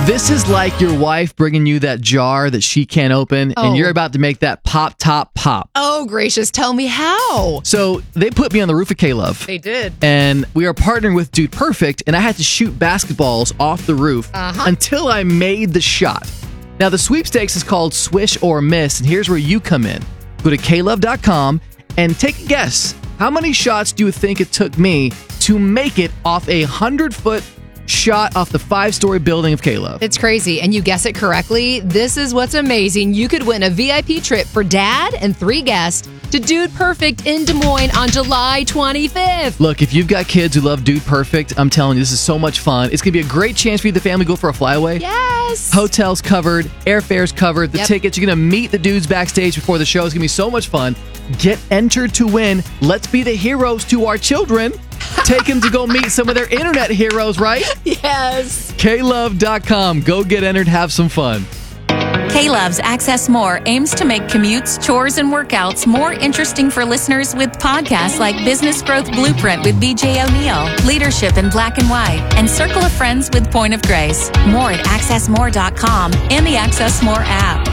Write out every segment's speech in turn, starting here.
This is like your wife bringing you that jar that she can't open, and you're about to make that pop top pop. Oh, gracious. Tell me how. So they put me on the roof of K-Love. They did. And we are partnering with Dude Perfect, and I had to shoot basketballs off the roof until I made the shot. Now, the sweepstakes is called Swish or Miss, and here's where you come in. Go to klove.com and take a guess. How many shots do you think it took me to make it off a 100-foot shot off the 5-story building of K-Love? It's crazy, and you guess it correctly. This is what's amazing. You could win a VIP trip for Dad and 3 guests to Dude Perfect in Des Moines on July 25th. Look, if you've got kids who love Dude Perfect, I'm telling you, this is so much fun. It's going to be a great chance for you and the family to go for a flyaway. Yes. Hotels covered, airfares covered, the tickets. You're going to meet the dudes backstage before the show. It's going to be so much fun. Get entered to win. Let's be the heroes to our children. Take them to go meet some of their internet heroes, right? Yes. klove.com. Go get entered. Have some fun. K-Love's Access More aims to make commutes, chores, and workouts more interesting for listeners with podcasts like Business Growth Blueprint with BJ O'Neill, Leadership in Black and White, and Circle of Friends with Point of Grace. More at accessmore.com and the Access More app.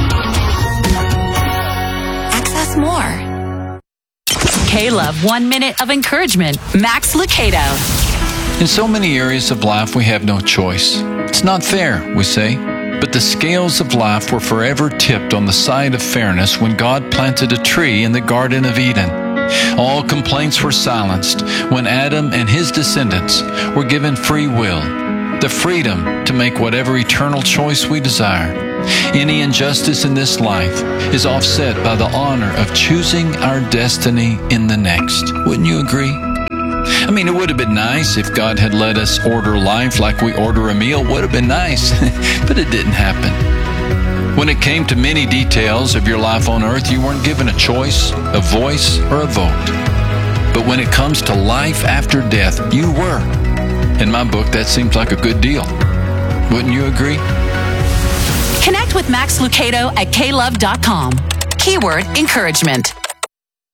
Access More. K-Love 1 minute of encouragement. Max Lucado. In so many areas of life, we have no choice. It's not fair, we say. But the scales of life were forever tipped on the side of fairness when God planted a tree in the Garden of Eden. All complaints were silenced when Adam and his descendants were given free will, the freedom to make whatever eternal choice we desire. Any injustice in this life is offset by the honor of choosing our destiny in the next. Wouldn't you agree? I mean, it would have been nice if God had let us order life like we order a meal. Would have been nice, but it didn't happen. When it came to many details of your life on earth, you weren't given a choice, a voice, or a vote. But when it comes to life after death, you were. In my book, that seems like a good deal. Wouldn't you agree? Connect with Max Lucado at klove.com. Keyword encouragement.